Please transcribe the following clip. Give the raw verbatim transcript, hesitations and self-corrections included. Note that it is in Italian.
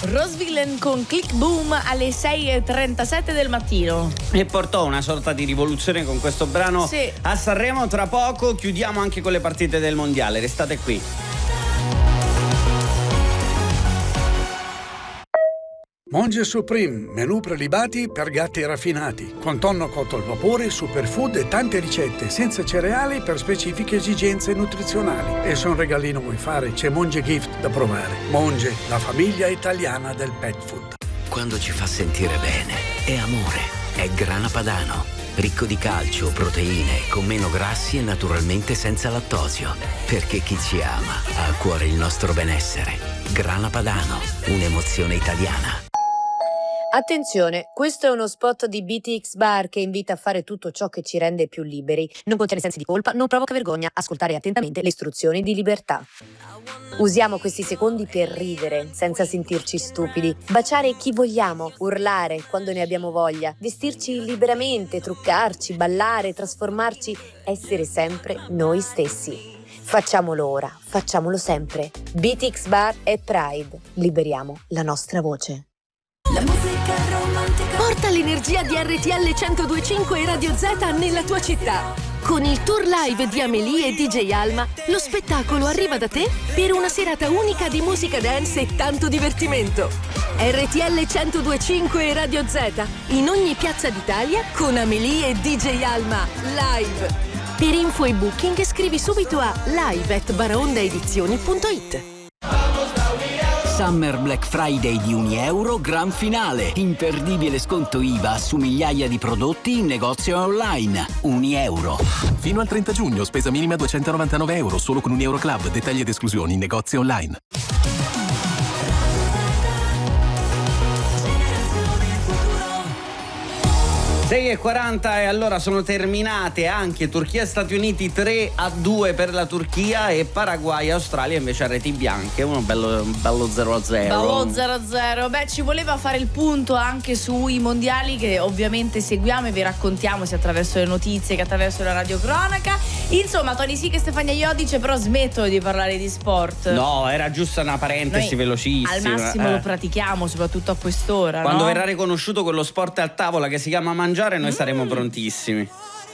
Rose Villain con Click Boom alle sei e trentasette del mattino. E portò una sorta di rivoluzione con questo brano sì. a Sanremo. Tra poco chiudiamo anche con le partite del mondiale. Restate qui. Monge Supreme, menù prelibati per gatti raffinati, con tonno cotto al vapore, superfood e tante ricette senza cereali per specifiche esigenze nutrizionali. E se un regalino vuoi fare, c'è Monge Gift da provare. Monge, la famiglia italiana del pet food. Quando ci fa sentire bene, è amore, è Grana Padano. Ricco di calcio, proteine, con meno grassi e naturalmente senza lattosio. Perché chi ci ama ha a cuore il nostro benessere. Grana Padano, un'emozione italiana. Attenzione, questo è uno spot di B T X Bar che invita a fare tutto ciò che ci rende più liberi. Non contiene sensi di colpa, non provoca vergogna. Ascoltare attentamente le istruzioni di libertà. Usiamo questi secondi per ridere, senza sentirci stupidi. Baciare chi vogliamo, urlare quando ne abbiamo voglia, vestirci liberamente, truccarci, ballare, trasformarci, essere sempre noi stessi. Facciamolo ora, facciamolo sempre. B T X Bar e Pride. Liberiamo la nostra voce. La musica romantica. Porta l'energia di R T L centodue e cinque e Radio Z nella tua città. Con il tour live di Amélie e D J Alma, lo spettacolo arriva da te per una serata unica di musica dance e tanto divertimento. R T L centodue e cinque e Radio Z, in ogni piazza d'Italia con Amélie e D J Alma, live. Per info e booking scrivi subito a live at baraondaedizioni punto it. Summer Black Friday di Unieuro, gran finale. Imperdibile sconto I V A su migliaia di prodotti in negozio e online. Unieuro. Fino al trenta giugno, spesa minima duecentonovantanove euro solo con Unieuro Club. Dettagli ed esclusioni in negozio e online. sei e quaranta e allora sono terminate anche Turchia e Stati Uniti tre a due per la Turchia e Paraguay e Australia invece a reti bianche, uno bello, bello zero a zero. Bello zero a zero. Beh, ci voleva fare il punto anche sui mondiali che ovviamente seguiamo e vi raccontiamo sia attraverso le notizie che attraverso la radiocronaca. Insomma, Tony Sica e Stefania Iodice però smettono di parlare di sport. No, era giusto una parentesi Noi velocissima. Al massimo eh. lo pratichiamo, soprattutto a quest'ora. Quando no? verrà riconosciuto quello sport a tavola che si chiama mangiare, noi saremo prontissimi.